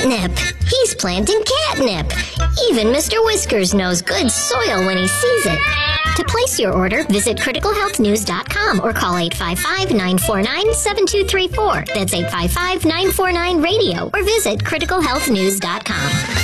Catnip. He's planting catnip. Even Mr. Whiskers knows good soil when he sees it. To place your order, visit criticalhealthnews.com or call 855-949-7234. That's 855-949-RADIO or visit criticalhealthnews.com.